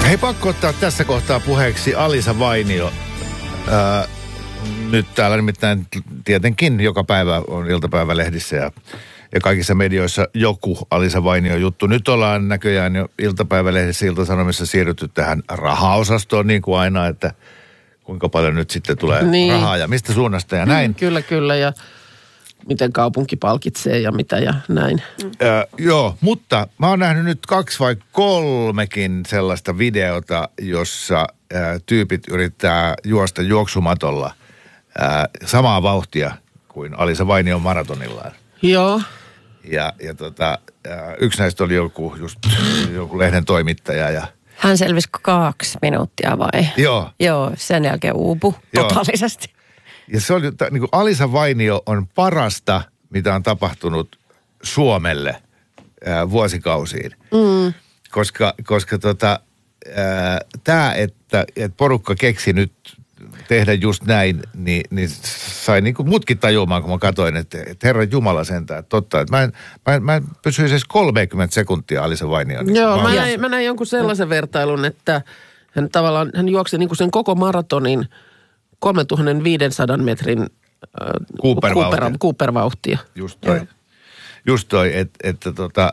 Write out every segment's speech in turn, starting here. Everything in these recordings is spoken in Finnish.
Hei, pakko ottaa tässä kohtaa puheeksi Alisa Vainio. Nyt täällä nimittäin tietenkin joka päivä on iltapäivälehdissä ja kaikissa medioissa joku Alisa Vainio juttu. Nyt ollaan näköjään jo iltapäivälehdissä, Ilta-Sanomissa siirrytty tähän rahaosastoon niin kuin aina, että kuinka paljon nyt sitten tulee rahaa ja mistä suunnasta ja näin. Kyllä ja miten kaupunki palkitsee ja mitä ja näin. Joo, mutta mä oon nähnyt nyt 2 vai 3 sellaista videota, jossa tyypit yrittää juosta juoksumatolla samaa vauhtia kuin Alisa Vainion maratonillaan. Joo. Ja yksi näistä oli joku lehden toimittaja ja... Hän selvisi 2 minuuttia vai? Joo. Joo, sen jälkeen uupui totaalisesti. Ja se oli, niin kuin Alisa Vainio on parasta, mitä on tapahtunut Suomelle vuosikausiin. Mm. Koska tämä, että porukka keksi nyt tehdä just näin, niin sai niin kuin mutkin tajumaan, kun mä katsoin, että Herran Jumala sentään, että totta, että mä en pysyisi edes 30 sekuntia Alisa Vainion. Joo, mä näin jonkun sellaisen vertailun, että hän juoksi niin kuin sen koko maratonin 3500 metrin Cooper-vauhtia. Just toi, että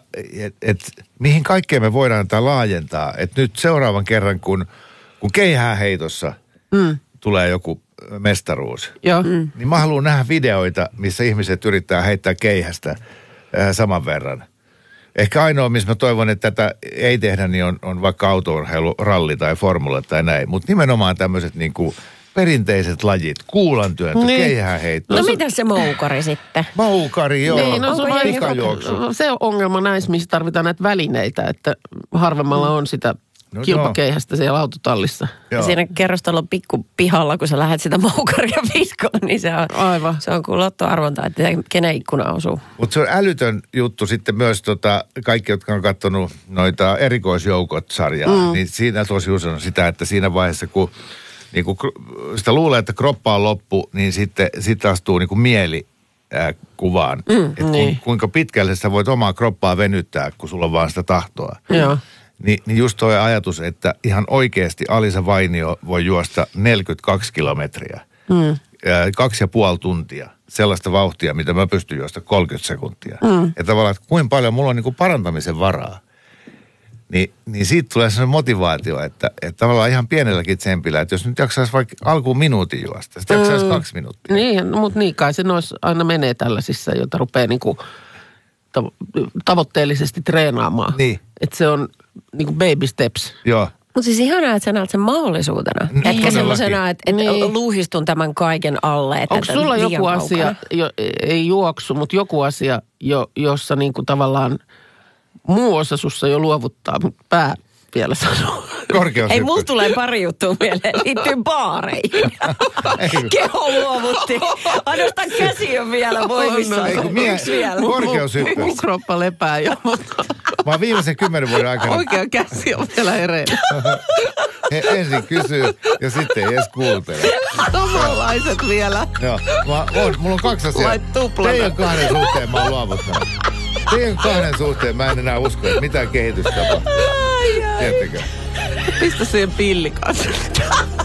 mihin kaikkeen me voidaan tätä laajentaa. Että nyt seuraavan kerran, kun keihääheitossa tulee joku mestaruus, niin mä haluan nähdä videoita, missä ihmiset yrittää heittää keihästä saman verran. Ehkä ainoa, missä mä toivon, että tätä ei tehdä, niin on vaikka autourheilu, ralli tai formula tai näin. Mutta nimenomaan tämmöiset niinku perinteiset lajit, kuulantyöntö, keihääheitto. No mitä se moukari sitten? Moukari, joo. Niin, se on ongelma näissä, missä tarvitaan näitä välineitä, että harvemmalla on sitä kilpakeihästä siellä autotallissa. Siinä kerrostalon pikkupihalla, kun sä lähdet sitä moukaria viskoon, niin se on kuin lottoarvonta, että kenen ikkuna osuu. Mutta se on älytön juttu sitten myös kaikki, jotka on katsonut noita erikoisjoukot-sarjaa, niin siinä tosi usein on sitä, että siinä vaiheessa, kun niinku, sitä luulee, että kroppa on loppu, niin sitten astuu niinku mieli kuvaan. Kuinka pitkälle sä voit omaa kroppaa venyttää, kun sulla on vaan sitä tahtoa. Joo. Niin just tuo ajatus, että ihan oikeasti Alisa Vainio voi juosta 42 kilometriä, 2,5 tuntia, sellaista vauhtia, mitä mä pystyn juosta 30 sekuntia. Ja tavallaan, että kuinka paljon mulla on niinku parantamisen varaa. Niin siitä tulee sellainen motivaatio, että tavallaan ihan pienelläkin tsempillä, että jos nyt jaksaisi vaikka alkuun minuutin juosta, sitten jaksaisi 2 minuuttia. Niin, mutta niin kai se aina menee tällaisissa, jota rupeaa niinku tavoitteellisesti treenaamaan. Niin. Että se on niinku baby steps. Joo. Mutta siis ihanaa, että sä näet sen mahdollisuutena. Niin, etkä semmoisena, että luuhistun tämän kaiken alle. Onko sulla joku asia, ei juoksu, mutta joku asia, jossa niinku tavallaan muu osa sussa jo luovuttaa, mutta pää vielä sanoo. Ei, mulla tulee pari juttua mieleen. Liittyy baareihin. Keho luovutti. Ainoastaan käsi on vielä voimissaan. Yksi vielä. Korkeushyppy. Mun kroppa lepää jo. Mä oon viimeisen 10 vuoden aikana... Oikea käsi on vielä hereillä. Ensin kysyy ja sitten ei edes kuuntele. Samanlaiset vielä. Joo. Mulla on 2 asiaa. Lait tuplana. Teidän 2 suhteen mä oon luovuttanut. Teidän 2 suhteen mä en enää usko, että mitään kehitystä tapahtuu. Tiedättekö? Pistä siihen pilli kanssa.